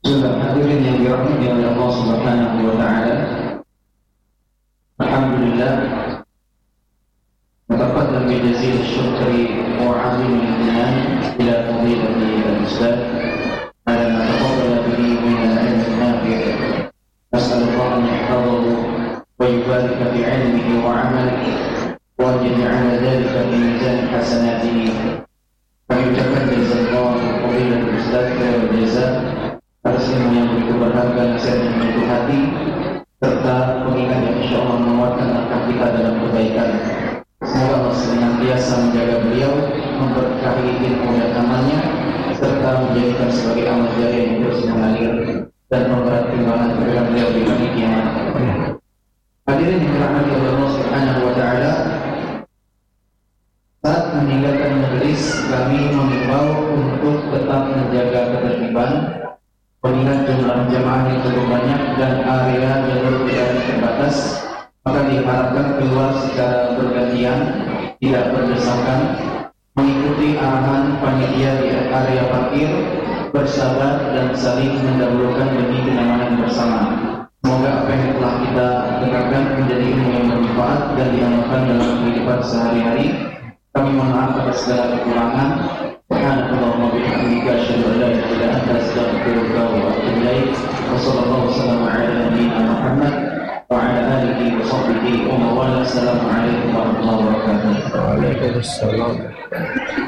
Hadirin yang dirahmati oleh Allah Subhanahu wa taala. Alhamdulillah, taqaddam bi jazil syukri wa 'azim al-iman ila fadilati al-ustaz ala ma taqabbala bihi min al-'ilm an-nafi'. Nas'alullah an yahfazahu wa yubarik fi 'ilmihi wa 'amalihi wa yaj'ala dhalika fi mizan hasanatihi. Kami ucapkan jazakallahu khairan ustaz khairal jazaa atas ilmu yang begitu berharga, nasihat yang menyentuh hati, serta pengingat yang insya Allah menguatkan langkah kita dalam kebaikan. Semoga Allah senantiasa menjaga beliau, memberkahi ilmu dan amalnya, serta menjadikan sebagai amal jariah yang terus mengalir dan memberat timbangan kepada beliau di hari kiamat. Hadirin yang dirahmati oleh Allah Subhanahu wa taala, saat meninggalkan majelis kami mengimbau untuk tetap menjaga ketertiban. Mengingat jumlah jemaah yang cukup banyak dan area jalur tidak terbatas, maka diharapkan keluar secara bergantian, tidak berdesakan, mengikuti arahan panitia di area parkir, bersabar dan saling mendahulukan demi kenyamanan bersama. Semoga apa yang telah kita dengarkan menjadi ilmu yang bermanfaat dan diamalkan dalam kehidupan sehari-hari. Kami mohon maaf atas segala kekurangan. Subhanallahumma bihamdika asyhadu an la ilaha illa anta astaghfiruka wa atubu ilaik. Wa sallallahu wasallam ala nabiyyina Muhammad wa ala alihi wa sahbihi wa man wala. Assalamu alaikum warahmatullahi wabarakatuh. Waalaikumsalam.